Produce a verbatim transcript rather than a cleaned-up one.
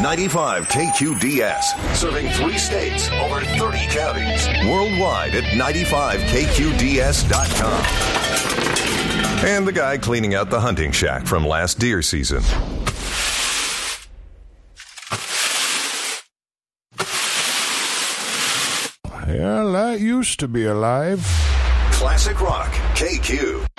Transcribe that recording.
ninety-five K Q D S, serving three states, over thirty counties. Worldwide at ninety-five K Q D S dot com. And the guy cleaning out the hunting shack from last deer season. Yeah, that used to be alive. Classic Rock, K Q.